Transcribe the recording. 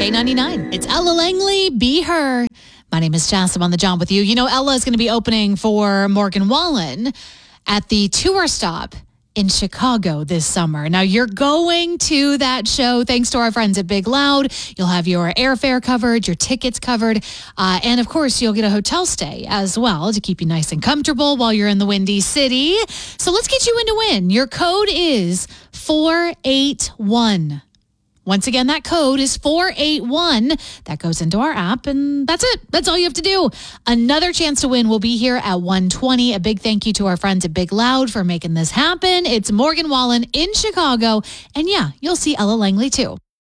K99. It's Ella Langley, Be Her. My name is Jess. I'm on the job with you. You know, Ella is going to be opening for Morgan Wallen at the tour stop in Chicago this summer. Now, you're going to that show thanks to our friends at Big Loud. You'll have your airfare covered, your tickets covered, and of course, you'll get a hotel stay as well to keep you nice and comfortable while you're in the Windy City. So let's get you in to win. Your code is 481. Once again, that code is 481. That goes into our app, and that's it. That's all you have to do. Another chance to win will be here at 1:20. A big thank you to our friends at Big Loud for making this happen. It's Morgan Wallen in Chicago, and yeah, you'll see Ella Langley too.